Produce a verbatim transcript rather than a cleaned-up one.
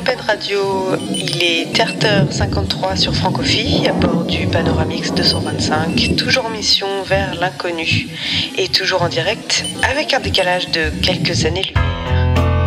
Pen Radio, il est terre heures cinquante-trois sur Francophi, à bord du Panoramix deux cent vingt-cinq, toujours en mission vers l'inconnu, et toujours en direct, avec un décalage de quelques années-lumière.